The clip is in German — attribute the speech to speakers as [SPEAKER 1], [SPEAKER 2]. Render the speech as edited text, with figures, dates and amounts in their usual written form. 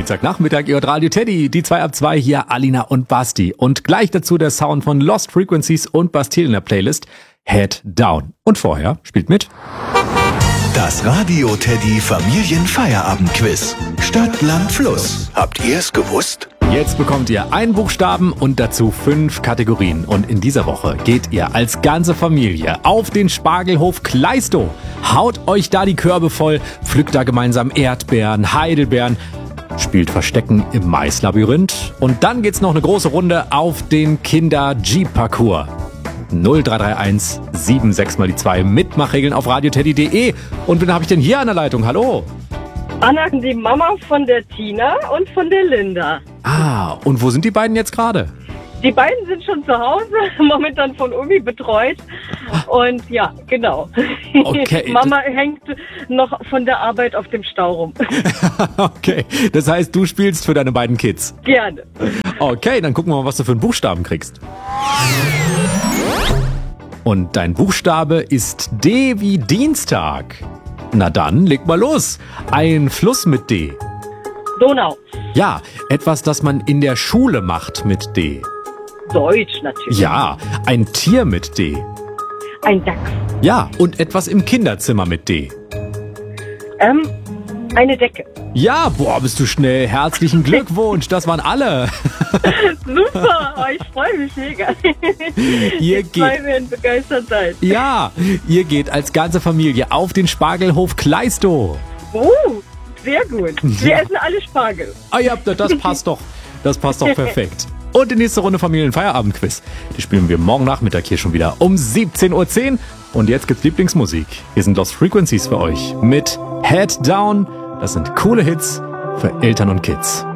[SPEAKER 1] Dienstagnachmittag, ihr hört Radio Teddy, die 2 ab 2 hier, Alina und Basti. Und gleich dazu der Sound von Lost Frequencies und Bastille in der Playlist, Head Down. Und vorher spielt mit
[SPEAKER 2] Das Radio Teddy Familienfeierabendquiz. Stadt, Land, Fluss. Habt ihr es gewusst?
[SPEAKER 1] Jetzt bekommt ihr einen Buchstaben und dazu 5 Kategorien. Und in dieser Woche geht ihr als ganze Familie auf den Spargelhof Kleistow. Haut euch da die Körbe voll, pflückt da gemeinsam Erdbeeren, Heidelbeeren, spielt Verstecken im Maislabyrinth. Und dann geht's noch eine große Runde auf den Kinder-Jeep-Parcours. 0331 76 mal die 2 Mitmachregeln auf radioteddy.de. Und wen habe ich denn hier an der Leitung? Hallo?
[SPEAKER 3] Anna, die Mama von der Tina und von der Linda.
[SPEAKER 1] Ah, und wo sind die beiden jetzt gerade?
[SPEAKER 3] Die beiden sind schon zu Hause, momentan von Umi betreut. Und ja, genau.
[SPEAKER 1] Okay.
[SPEAKER 3] Mama hängt noch von der Arbeit auf dem Stau rum.
[SPEAKER 1] Okay, das heißt, du spielst für deine beiden Kids.
[SPEAKER 3] Gerne.
[SPEAKER 1] Okay, dann gucken wir mal, was du für einen Buchstaben kriegst. Und dein Buchstabe ist D wie Dienstag. Na dann, leg mal los. Ein Fluss mit D.
[SPEAKER 3] Donau.
[SPEAKER 1] Ja, etwas, das man in der Schule macht mit D.
[SPEAKER 3] Deutsch natürlich.
[SPEAKER 1] Ja, ein Tier mit D.
[SPEAKER 3] Ein Dachs.
[SPEAKER 1] Ja, und etwas im Kinderzimmer mit D.
[SPEAKER 3] Eine Decke.
[SPEAKER 1] Ja, boah, bist du schnell. Herzlichen Glückwunsch, das waren alle.
[SPEAKER 3] Super, ich freue mich mega.
[SPEAKER 1] Ihr
[SPEAKER 3] Die zwei werden begeistert sein.
[SPEAKER 1] Ja, ihr geht als ganze Familie auf den Spargelhof Kleistow.
[SPEAKER 3] Sehr gut. Wir essen alle Spargel.
[SPEAKER 1] Ah ja, das passt doch. Das passt doch perfekt. Und die nächste Runde Familienfeierabendquiz. Die spielen wir morgen Nachmittag hier schon wieder um 17:10 Uhr. Und jetzt gibt's Lieblingsmusik. Hier sind Lost Frequencies für euch mit Head Down. Das sind coole Hits für Eltern und Kids.